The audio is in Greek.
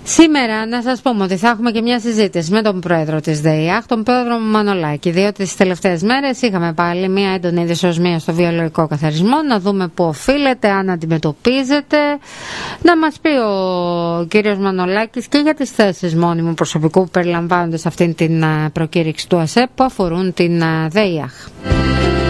Σήμερα να σας πούμε ότι θα έχουμε και μια συζήτηση με τον πρόεδρο της ΔΕΙΑΧ, τον πρόεδρο Μανολάκη, διότι τις τελευταίες μέρες είχαμε πάλι μια έντονη δυσοσμία στο βιολογικό καθαρισμό, να δούμε πού οφείλεται, αν αντιμετωπίζεται, να μας πει ο κύριος Μανολάκης και για τις θέσεις μόνιμου προσωπικού που περιλαμβάνονται σε αυτήν την προκήρυξη του ΑΣΕΠ που αφορούν την ΔΕΙΑΧ.